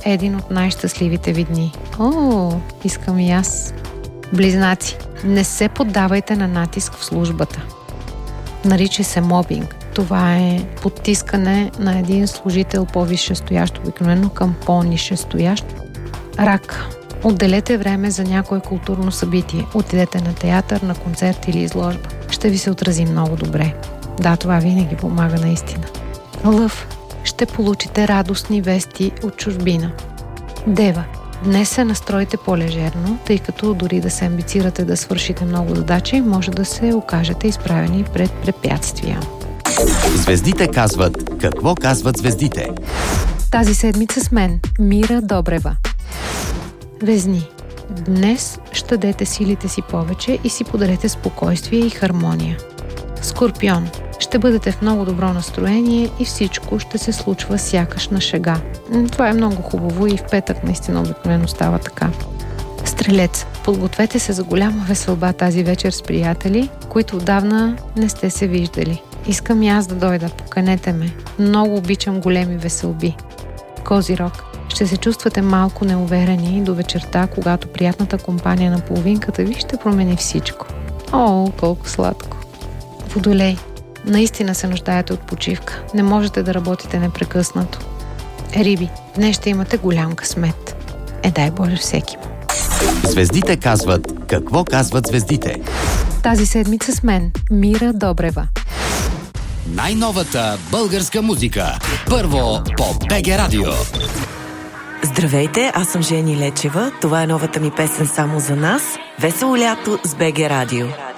един от най-щастливите ви дни. Искам и аз. Близнаци, не се поддавайте на натиск в службата. Нарича се мобинг. Това е подтискане на един служител по-висшестоящ, обикновено към по-нисшестоящ. Рак. Отделете време за някое културно събитие. Отидете на театър, на концерт или изложба. Ще ви се отрази много добре. Да, това винаги помага наистина. Лъв. Ще получите радостни вести от чужбина. Дева. Днес се настройте по-лежерно, тъй като дори да се амбицирате да свършите много задачи, може да се окажете изправени пред препятствия. Звездите казват какво казват звездите. Тази седмица с мен Мира Добрева. Везни. Днес щадете силите си повече и си подарете спокойствие и хармония. Скорпион. Ще бъдете в много добро настроение и всичко ще се случва сякаш на шега. Това е много хубаво и в петък наистина обикновено става така. Стрелец. Подгответе се за голяма веселба тази вечер с приятели, които отдавна не сте се виждали. Искам и аз да дойда, поканете ме. Много обичам големи веселби. Козирог. Ще се чувствате малко неуверени до вечерта, когато приятната компания на половинката ви ще промени всичко. Колко сладко. Водолей. Наистина се нуждаете от почивка. Не можете да работите непрекъснато. Риби. Днес ще имате голям късмет. Дай Боже всеки му. Звездите казват какво казват звездите. Тази седмица с мен Мира Добрева. Най-новата българска музика. Първо по БГ Радио. Здравейте, аз съм Жени Лечева. Това е новата ми песен "Само за нас". Весело лято с БГ Радио.